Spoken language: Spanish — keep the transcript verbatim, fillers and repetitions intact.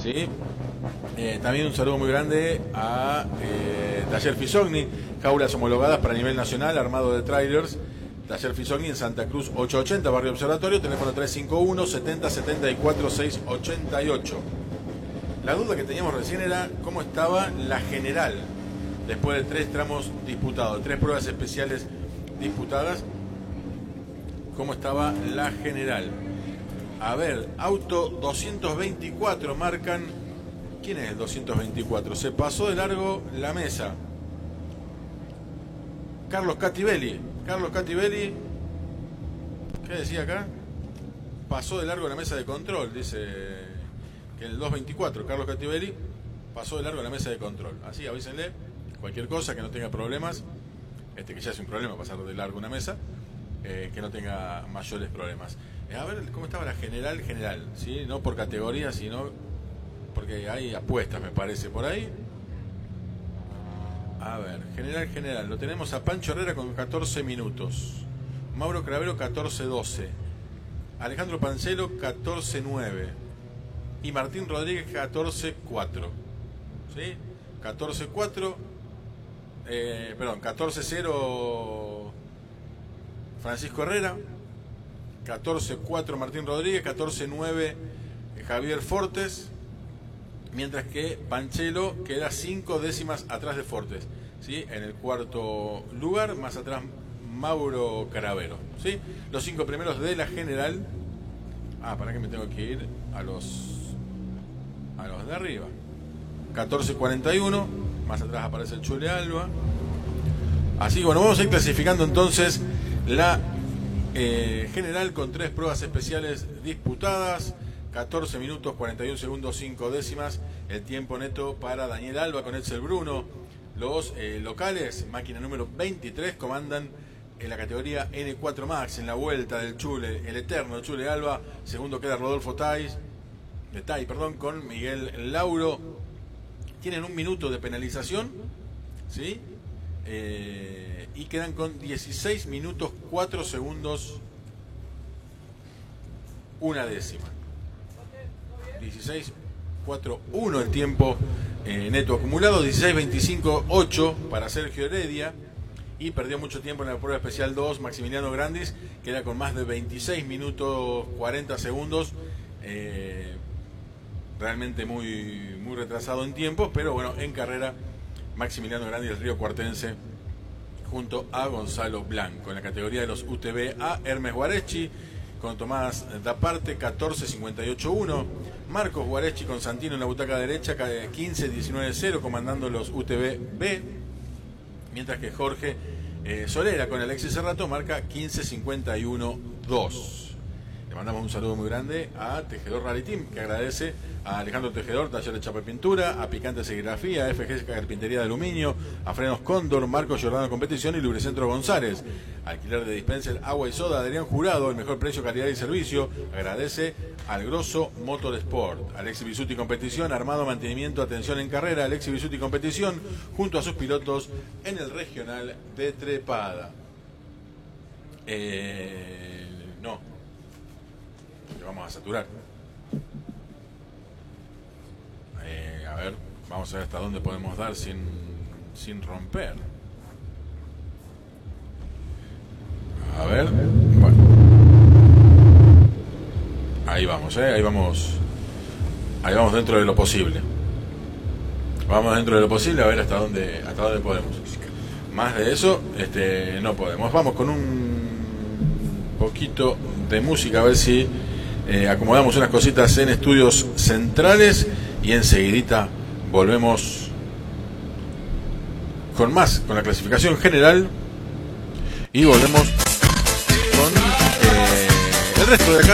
¿sí? Eh, también un saludo muy grande a eh, Taller Fisogni, jaulas homologadas para nivel nacional, armado de trailers. Taller Fisogni en Santa Cruz ochocientos ochenta, Barrio Observatorio, teléfono tres cinco uno, setenta, setenta y cuatro, seiscientos ochenta y ocho. La duda que teníamos recién era cómo estaba la general, después de tres tramos disputados, tres pruebas especiales disputadas, cómo estaba la general. A ver, auto doscientos veinticuatro marcan. ¿Quién es el doscientos veinticuatro? Se pasó de largo la mesa. Carlos Cattivelli. Carlos Cattivelli, ¿qué decía acá? Pasó de largo la mesa de control, dice que el doscientos veinticuatro, Carlos Cattivelli, pasó de largo la mesa de control. Así, avísenle, cualquier cosa, que no tenga problemas, este que ya es un problema pasar de largo una mesa, eh, que no tenga mayores problemas. Eh, a ver cómo estaba la general, general, ¿sí? No por categoría, sino porque hay apuestas, me parece, por ahí. A ver, general, general. Lo tenemos a Pancho Herrera con catorce minutos. Mauro Cravero, catorce doce. Alejandro Pancelo, catorce nueve. Y Martín Rodríguez, catorce cuatro. ¿Sí? catorce cuatro. Eh, perdón, catorce cero Francisco Herrera. catorce cuatro Martín Rodríguez. catorce nueve Javier Fortes. Mientras que Pancelo queda cinco décimas atrás de Fortes, ¿sí? En el cuarto lugar, más atrás Mauro Caravero, ¿sí? Los cinco primeros de la general. Ah, para que me tengo que ir a los a los de arriba. catorce cuarenta y uno, más atrás aparece el Chule Alba. Así que bueno, vamos a ir clasificando entonces la eh, general con tres pruebas especiales disputadas. catorce minutos, cuarenta y un segundos, cinco décimas. El tiempo neto para Daniel Alba con Edsel Bruno. Los eh, locales, máquina número veintitrés, comandan en la categoría N cuatro Max, en la vuelta del Chule, el eterno Chule Alba. Segundo queda Rodolfo Tais, de Tai, perdón, con Miguel Lauro. Tienen un minuto de penalización, ¿sí? Eh, y quedan con dieciséis minutos, cuatro segundos, una décima. dieciséis cuatro uno el tiempo eh, neto acumulado. Dieciséis veinticinco ocho para Sergio Heredia. Y perdió mucho tiempo en la prueba especial dos Maximiliano Grandis, queda con más de veintiséis minutos cuarenta segundos. Eh, realmente muy, muy retrasado en tiempo, pero bueno, en carrera Maximiliano Grandis, el río cuartense, junto a Gonzalo Blanco. En la categoría de los U T V A, Hermes Guareschi con Tomás Daparte, catorce cincuenta y ocho uno. Marcos Guareschi con Santino en la butaca derecha, quince diecinueve cero, comandando los U T V B. Mientras que Jorge eh, Solera con Alexis Serrato marca quince cincuenta y uno dos. Le mandamos un saludo muy grande a Tejedor Rally Team, que agradece a Alejandro Tejedor, Taller de Chapa y Pintura, a Picante Serigrafía, a F G Carpintería de Aluminio, a Frenos Cóndor, Marcos Giordano Competición y Lubricentro González. Alquiler de dispenser, agua y soda, Adrián Jurado, el mejor precio, calidad y servicio. Agradece al Grosso Motorsport. Alexis Bisuti Competición, armado, mantenimiento, atención en carrera. Alexis Bisuti Competición, junto a sus pilotos en el regional de Trepada. Eh, no. Le vamos a saturar. Eh, a ver, vamos a ver hasta dónde podemos dar sin, sin romper. A ver, bueno. Ahí vamos, eh, ahí vamos. Ahí vamos dentro de lo posible. Vamos dentro de lo posible a ver hasta dónde, hasta dónde podemos. Más de eso, este, no podemos. Vamos con un poquito de música a ver si Eh, acomodamos unas cositas en estudios centrales y enseguidita volvemos con más, con la clasificación general, y volvemos con eh, el resto de acá.